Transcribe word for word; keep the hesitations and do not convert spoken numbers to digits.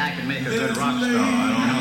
I could make a good rock star. I don't know.